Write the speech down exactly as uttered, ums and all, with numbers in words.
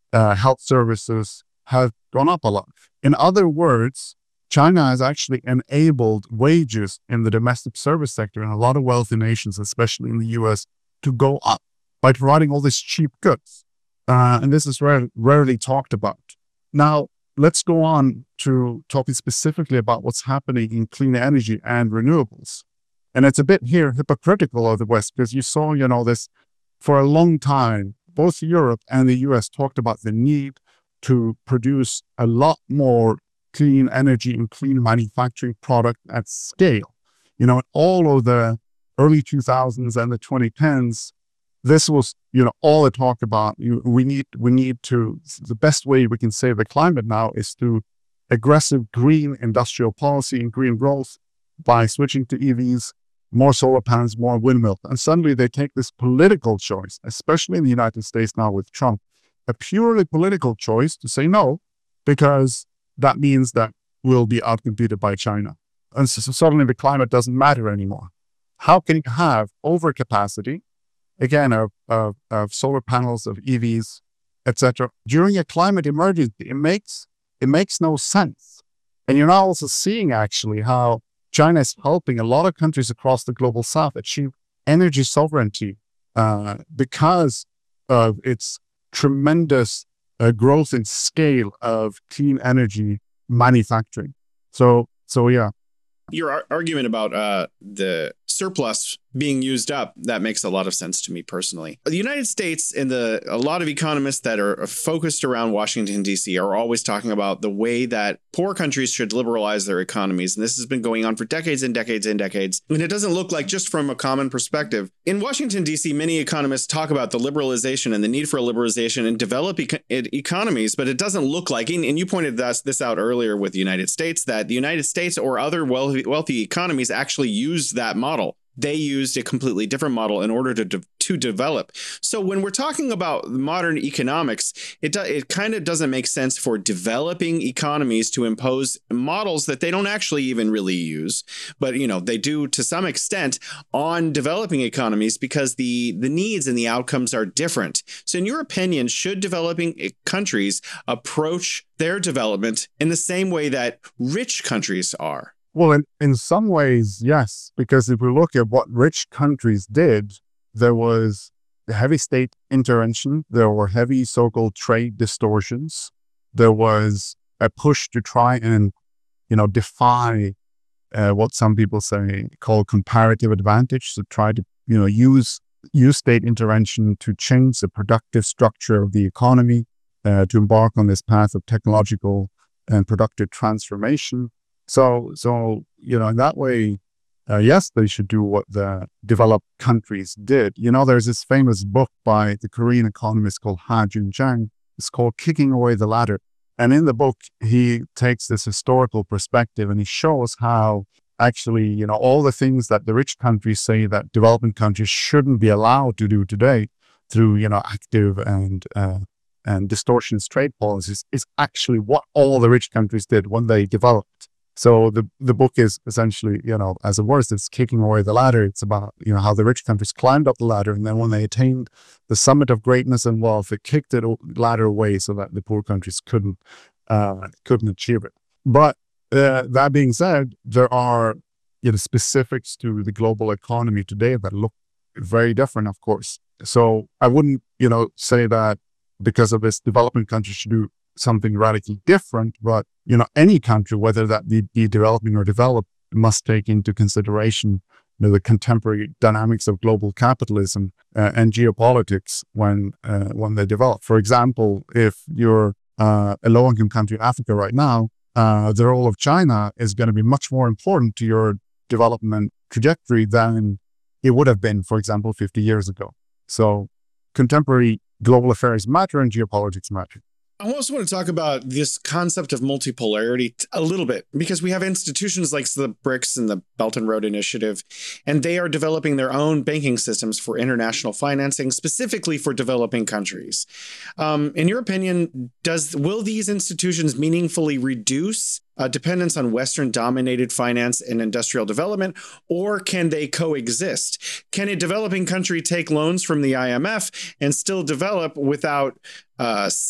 uh, health services have gone up a lot. In other words, China has actually enabled wages in the domestic service sector in a lot of wealthy nations, especially in the U S, to go up by providing all these cheap goods. Uh, and this is rare, rarely talked about. Now, let's go on to talking specifically about what's happening in clean energy and renewables. And it's a bit here hypocritical of the West, because you saw, you know, this for a long time, both Europe and the U S talked about the need to produce a lot more clean energy and clean manufacturing product at scale. You know, all of the early two thousands and the twenty tens, this was, you know, all the talk about. You, we need, we need to, the best way we can save the climate now is through aggressive green industrial policy and green growth by switching to E Vs, more solar panels, more windmills. And suddenly they take this political choice, especially in the United States now with Trump, a purely political choice to say no, because that means that we'll be outcompeted by China. And so, so suddenly the climate doesn't matter anymore. How can you have overcapacity, again, of, of, of solar panels, of E Vs, et cetera, during a climate emergency? It makes, it makes no sense. And you're now also seeing actually how China is helping a lot of countries across the global south achieve energy sovereignty uh, because of its tremendous uh, growth in scale of clean energy manufacturing. So, so yeah. Your ar- argument about uh, the surplus being used up, that makes a lot of sense to me personally. The United States and the a lot of economists that are focused around Washington, D C are always talking about the way that poor countries should liberalize their economies. And this has been going on for decades and decades and decades. And it doesn't look like, just from a common perspective, in Washington, D C, many economists talk about the liberalization and the need for liberalization and develop e- economies, but it doesn't look like, and you pointed this, this out earlier with the United States, that the United States or other wealthy, wealthy economies actually used that model. They used a completely different model in order to de- to develop. So when we're talking about modern economics, it do- it kind of doesn't make sense for developing economies to impose models that they don't actually even really use, but you know they do to some extent on developing economies, because the the needs and the outcomes are different. So in your opinion, should developing countries approach their development in the same way that rich countries are? Well, in, in some ways, yes, because if we look at what rich countries did, there was heavy state intervention, there were heavy so-called trade distortions, there was a push to try and, you know, defy uh, what some people say call comparative advantage, to try to, you know, use use state intervention to change the productive structure of the economy, uh, to embark on this path of technological and productive transformation. So, so you know, in that way, uh, yes, they should do what the developed countries did. You know, there's this famous book by the Korean economist called Ha Jun-chang. It's called Kicking Away the Ladder. And in the book, he takes this historical perspective and he shows how actually, you know, all the things that the rich countries say that developing countries shouldn't be allowed to do today through, you know, active and uh, and distortionist trade policies is actually what all the rich countries did when they developed. So the, the book is essentially, you know, as a word, it's kicking away the ladder. It's about, you know, how the rich countries climbed up the ladder, and then when they attained the summit of greatness and wealth, they kicked the ladder away so that the poor countries couldn't uh, couldn't achieve it. But uh, that being said, there are, you know, specifics to the global economy today that look very different, of course. So I wouldn't, you know, say that because of this, developing countries should do something radically different, but you know, any country, whether that be, be developing or developed, must take into consideration, you know, the contemporary dynamics of global capitalism uh, and geopolitics when uh, when they develop. For example, if you're uh, a low-income country in Africa right now, uh, the role of China is going to be much more important to your development trajectory than it would have been, for example, fifty years ago. So contemporary global affairs matter and geopolitics matter. I also want to talk about this concept of multipolarity a little bit, because we have institutions like the BRICS and the Belt and Road Initiative, and they are developing their own banking systems for international financing, specifically for developing countries. Um, in your opinion, does will these institutions meaningfully reduce uh, dependence on Western-dominated finance and industrial development, or can they coexist? Can a developing country take loans from the I M F and still develop without uh,